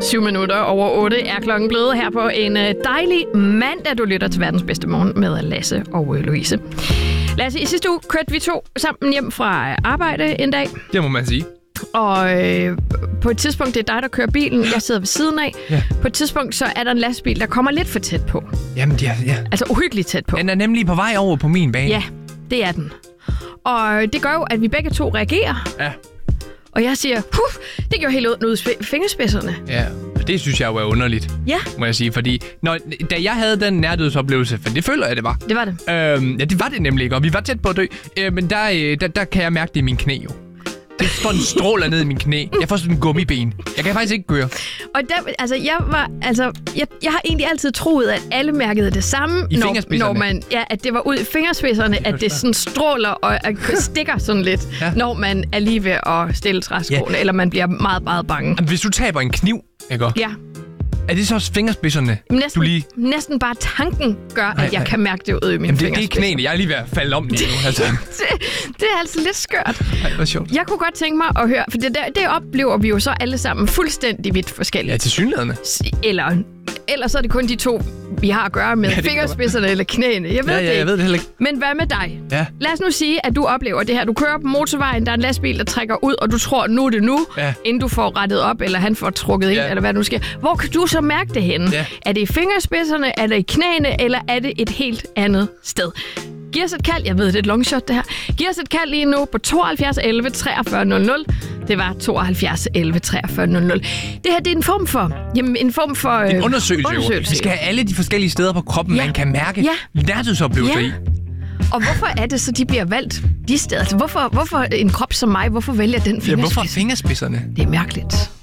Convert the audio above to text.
7 minutter over 8 er klokken blevet her på en dejlig mandag. Du lytter til verdens bedste morgen med Lasse og Louise. Lasse, i sidste uge kørte vi 2 sammen hjem fra arbejde en dag. Det må man sige. Og på et tidspunkt, det er dig, der kører bilen. Jeg sidder ved siden af. Ja. På et tidspunkt, så er der en lastbil, der kommer lidt for tæt på. Jamen, ja. Altså uhyggeligt tæt på. Den er nemlig på vej over på min bane. Ja, det er den. Og det gør jo, at vi begge to reagerer. Ja. Og jeg siger, det gjorde helt ud i fingerspidserne. Ja, og det synes jeg jo er underligt, må jeg sige. Fordi da jeg havde den nærdødsoplevelse, for det føler jeg, det var. Det var det. Ja, det var det nemlig ikke, og vi var tæt på at dø. Men der kan jeg mærke det i mine knæ jo. Det stråler ned i mine knæ. Jeg får sådan en gummiben. Jeg kan faktisk ikke køre. Og der, jeg har egentlig altid troet, at alle mærkede det samme, når man, at det var ud i fingerspidserne, at det sådan stråler og stikker sådan lidt, når man er lige ved at stille træskoene, eller man bliver meget, meget bange. Hvis du taber en kniv, ikke? Ja. Er det så også fingerspidserne, næsten bare tanken gør, at jeg kan mærke det ud i mine fingerspidser. Det er knæene. Jeg er lige ved at falde om lige nu. Altså. det er altså lidt skørt. Ej, hvor sjovt. Jeg kunne godt tænke mig at høre, for det oplever vi jo så alle sammen fuldstændig vidt forskelligt. Ja, tilsyneladende. Eller så er det kun de 2, vi har at gøre med, fingerspidserne eller knæene. Jeg ved det ikke. Jeg ved det heller ikke. Men hvad med dig? Ja. Lad os nu sige, at du oplever det her. Du kører på motorvejen, der er en lastbil, der trækker ud, og du tror, nu er det nu, inden du får rettet op, eller han får trukket ind, eller hvad nu sker. Hvor kan du så mærke det henne? Ja. Er det i fingerspidserne, er det i knæene, eller er det et helt andet sted? Giv os et kald. Jeg ved, det er et longshot, det her. Giv os et kald lige nu på 72 11 43 00. Det var 72 11 43 00. Det her, det er en form for en undersøgelse. Vi skal have alle de forskellige steder på kroppen, man kan mærke nærdødsoplevelser i. Og hvorfor er det så, de bliver valgt de steder? Altså, hvorfor en krop som mig, hvorfor vælger den fingerspids? Hvorfor fingerspidserne? Det er mærkeligt.